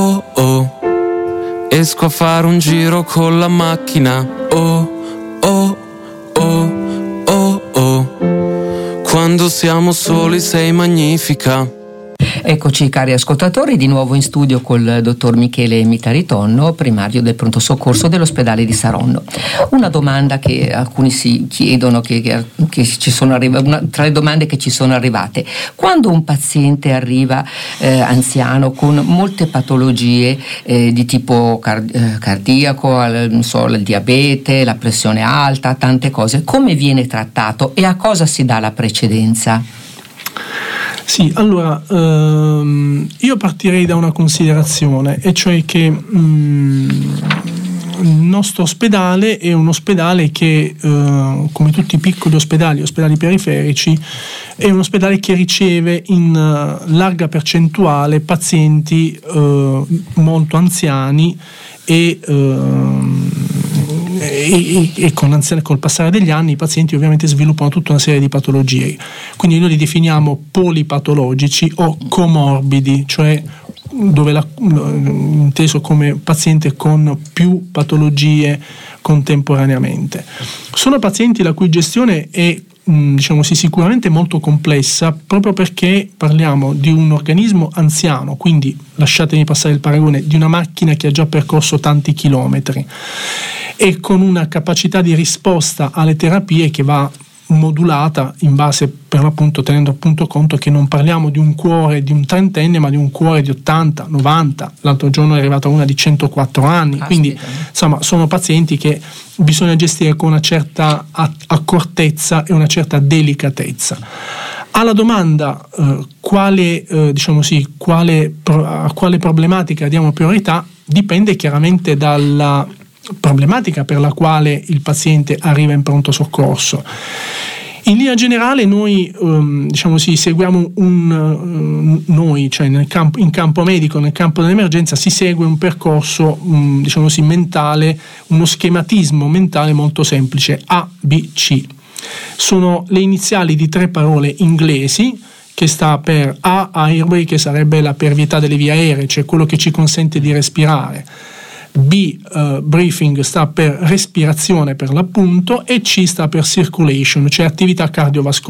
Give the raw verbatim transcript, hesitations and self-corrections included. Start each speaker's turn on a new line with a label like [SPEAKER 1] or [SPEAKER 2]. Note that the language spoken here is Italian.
[SPEAKER 1] Oh oh, esco a fare un giro con la macchina. Oh oh oh oh oh, quando siamo soli sei magnifica.
[SPEAKER 2] Eccoci cari ascoltatori, di nuovo in studio col dottor Michele Mitaritonno, primario del pronto soccorso dell'ospedale di Saronno. Una domanda che alcuni si chiedono, che, che, che ci sono arrivate, una, tra le domande che ci sono arrivate: quando un paziente arriva eh, anziano con molte patologie eh, di tipo card- eh, cardiaco, al, non so, il diabete, la pressione alta, tante cose, come viene trattato e a cosa si dà la precedenza?
[SPEAKER 3] Sì, allora ehm, io partirei da una considerazione, e cioè che mh, il nostro ospedale è un ospedale che, eh, come tutti i piccoli ospedali, ospedali periferici, è un ospedale che riceve in uh, larga percentuale pazienti uh, molto anziani e, uh, e, e con l'anziano, col passare degli anni i pazienti ovviamente sviluppano tutta una serie di patologie, quindi noi li definiamo polipatologici o comorbidi, cioè dove la, inteso come paziente con più patologie contemporaneamente. Sono pazienti la cui gestione è, diciamo sì, sicuramente molto complessa, proprio perché parliamo di un organismo anziano, quindi lasciatemi passare il paragone, di una macchina che ha già percorso tanti chilometri e con una capacità di risposta alle terapie che va modulata in base, per l'appunto, tenendo appunto conto che non parliamo di un cuore di un trentenne, ma di un cuore di ottanta, novanta, l'altro giorno è arrivata una di centoquattro anni. Caspita. Quindi insomma sono pazienti che bisogna gestire con una certa accortezza e una certa delicatezza. Alla domanda eh, quale eh, diciamo sì, quale, a quale problematica diamo priorità, dipende chiaramente dalla problematica per la quale il paziente arriva in pronto soccorso. In linea generale noi um, diciamo sì, seguiamo un uh, noi, cioè nel campo, in campo medico, nel campo dell'emergenza si segue un percorso um, diciamo sì, mentale, uno schematismo mentale molto semplice: A B C. Sono le iniziali di tre parole inglesi, che sta per A, airway, che sarebbe la pervietà delle vie aeree, cioè quello che ci consente di respirare. B, uh, breathing, sta per respirazione per l'appunto, e C sta per circulation, cioè attività cardiovascolare.